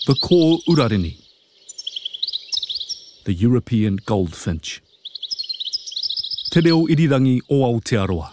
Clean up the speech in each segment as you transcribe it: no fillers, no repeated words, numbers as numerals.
The ko urarini, the European goldfinch. Te reo irirangi o Aotearoa.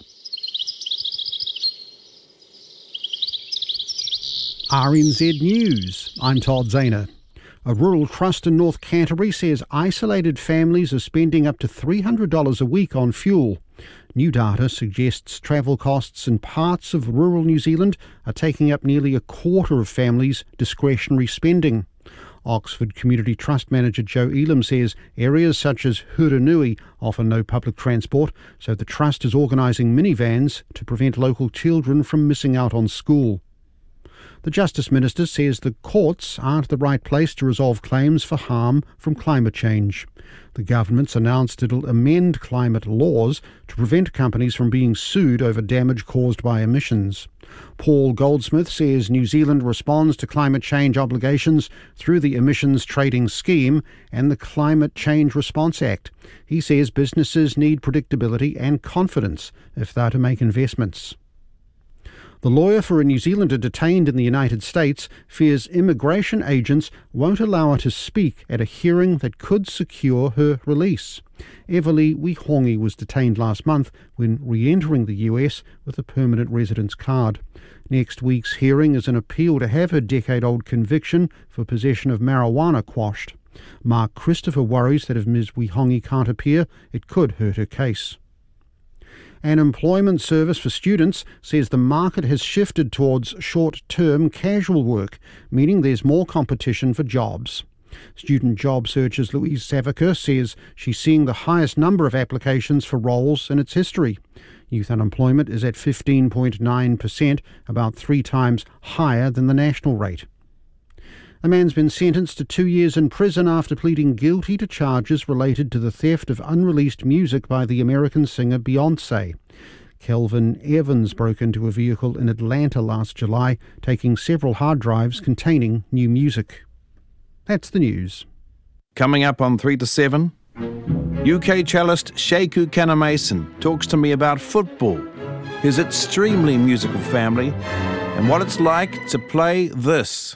RNZ News, I'm Todd Zahner. A rural trust in North Canterbury says isolated families are spending up to $300 a week on fuel. New data suggests travel costs in parts of rural New Zealand are taking up nearly a quarter of families' discretionary spending. Oxford Community Trust Manager Joe Elam says areas such as Huranui offer no public transport, so the trust is organising minivans to prevent local children from missing out on school. The Justice Minister says the courts aren't the right place to resolve claims for harm from climate change. The government's announced it'll amend climate laws to prevent companies from being sued over damage caused by emissions. Paul Goldsmith says New Zealand responds to climate change obligations through the Emissions Trading Scheme and the Climate Change Response Act. He says businesses need predictability and confidence if they're to make investments. The lawyer for a New Zealander detained in the United States fears immigration agents won't allow her to speak at a hearing that could secure her release. Everly Wihongi was detained last month when re-entering the US with a permanent residence card. Next week's hearing is an appeal to have her decade-old conviction for possession of marijuana quashed. Mark Christopher worries that if Ms. Wihongi can't appear, it could hurt her case. An employment service for students says the market has shifted towards short-term casual work, meaning there's more competition for jobs. Student job searchers Louise Savaker says she's seeing the highest number of applications for roles in its history. Youth unemployment is at 15.9%, about 3 times higher than the national rate. A man's been sentenced to 2 years in prison after pleading guilty to charges related to the theft of unreleased music by the American singer Beyoncé. Kelvin Evans broke into a vehicle in Atlanta last July, taking several hard drives containing new music. That's the news. Coming up on 3 to 7, UK cellist Sheku Kanamason talks to me about football, his extremely musical family, and what it's like to play this.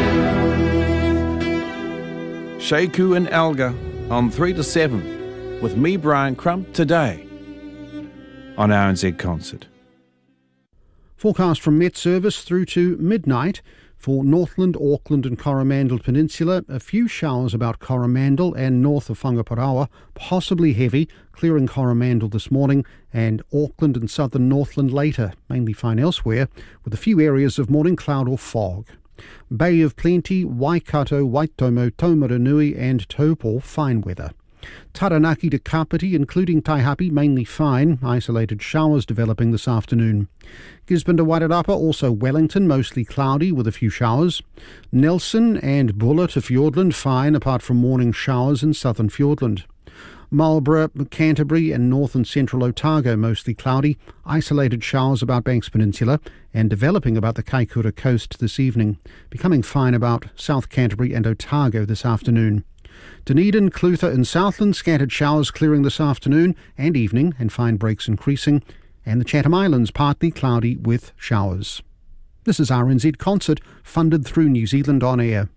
Sheku and Alga on 3 to 7 with me, Brian Crump, today on RNZ Concert. Forecast from Met Service through to midnight. For Northland, Auckland and Coromandel Peninsula, a few showers about Coromandel and north of Whangaparaoa, possibly heavy, clearing Coromandel this morning, and Auckland and southern Northland later, mainly fine elsewhere, with a few areas of morning cloud or fog. Bay of Plenty, Waikato, Waitomo, Taumarunui and Taupo, fine weather. Taranaki to Kapiti, including Taihape, mainly fine, isolated showers developing this afternoon. Gisborne to Wairarapa, also Wellington, mostly cloudy with a few showers. Nelson and Buller to Fiordland, fine apart from morning showers in southern Fiordland. Marlborough, Canterbury and north and central Otago mostly cloudy, isolated showers about Banks Peninsula and developing about the Kaikoura coast this evening, becoming fine about South Canterbury and Otago this afternoon. Dunedin, Clutha and Southland, scattered showers clearing this afternoon and evening and fine breaks increasing, and the Chatham Islands partly cloudy with showers. This is RNZ Concert, funded through New Zealand On Air.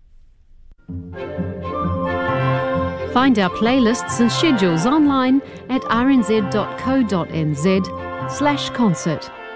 Find our playlists and schedules online at rnz.co.nz/concert.